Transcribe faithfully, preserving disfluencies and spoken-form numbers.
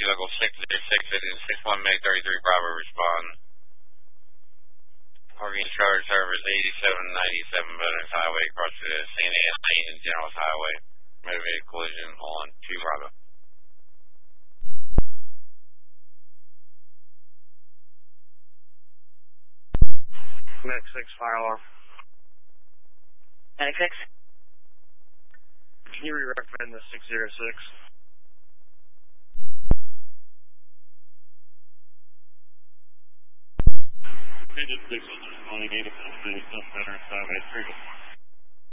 local six zero six and six one May thirty-three Bravo respond. Parking charge service eighty-seven ninety-seven Veterans Highway across the Saint Anne Lane and Generals Highway. Motivated collision on two Bravo. Medic six, fire alarm. Medic six. Can you re-recommend the six zero six? Veterans Highway three.